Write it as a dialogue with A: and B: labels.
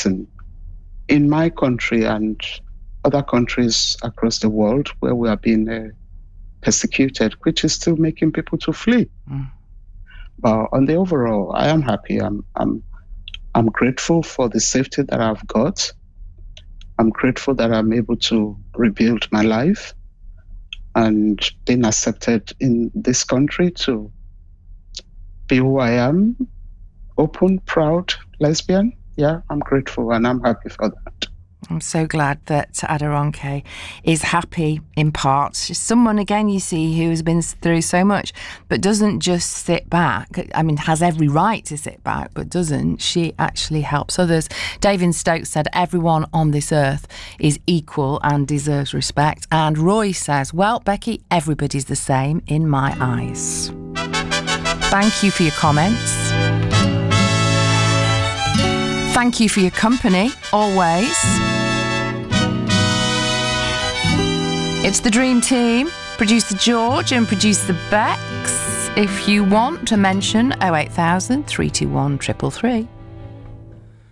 A: important in my country and other countries across the world where we are being persecuted, which is still making people to flee. But on the overall, I am happy. I'm grateful for the safety that I've got. I'm grateful that I'm able to rebuild my life and being accepted in this country to be who I am, open, proud, lesbian. Yeah, I'm grateful and I'm happy for that.
B: I'm so glad that Aderonke is happy in part. She's someone, again, you see, who has been through so much, but doesn't just sit back. I mean, has every right to sit back, but doesn't. She actually helps others. David Stokes said, everyone on this earth is equal and deserves respect. And Roy says, well, Becky, everybody's the same in my eyes. Thank you for your comments. Thank you for your company, always. It's the Dream Team, producer George and producer Bex. If you want to mention 08000 321 333.